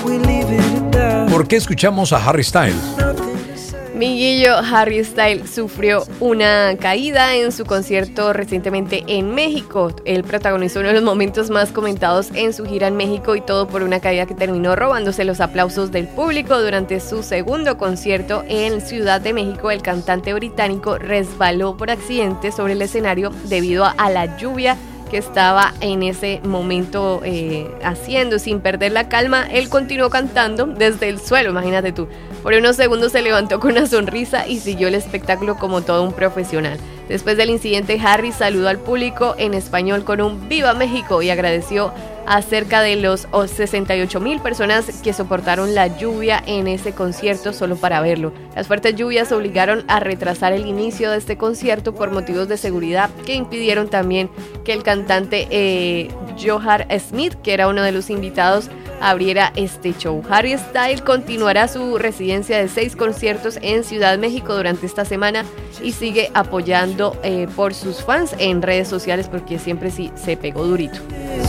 ¿Por qué escuchamos a Harry Styles? Mi Guillo, Harry Styles sufrió una caída en su concierto recientemente en México. Él protagonizó uno de los momentos más comentados en su gira en México y todo por una caída que terminó robándose los aplausos del público. Durante su segundo concierto en Ciudad de México, el cantante británico resbaló por accidente sobre el escenario debido a la lluvia que estaba en ese momento haciendo. Sin perder la calma, él continuó cantando desde el suelo, imagínate tú. Por unos segundos se levantó con una sonrisa y siguió el espectáculo como todo un profesional. Después del incidente, Harry saludó al público en español con un ¡Viva México! Y agradeció a cerca de los 68,000 personas que soportaron la lluvia en ese concierto solo para verlo. Las fuertes lluvias obligaron a retrasar el inicio de este concierto por motivos de seguridad que impidieron también que el cantante Johar Smith, que era uno de los invitados, abriera este show. Harry Styles continuará su residencia de 6 conciertos en Ciudad de México durante esta semana y sigue apoyando por sus fans en redes sociales porque siempre sí se pegó durito.